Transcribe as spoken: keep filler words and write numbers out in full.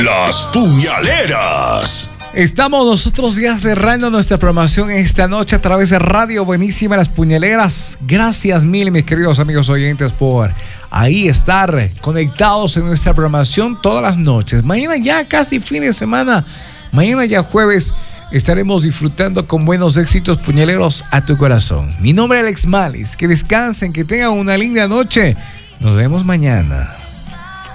Las puñaleras. Estamos nosotros ya cerrando nuestra programación esta noche a través de Radio Buenísima Las Puñaleras. Gracias mil, mis queridos amigos oyentes, por ahí estar conectados en nuestra programación todas las noches. Mañana ya casi fin de semana, mañana ya jueves, estaremos disfrutando con buenos éxitos puñaleros a tu corazón. Mi nombre es Alex Malis, que descansen, que tengan una linda noche. Nos vemos mañana.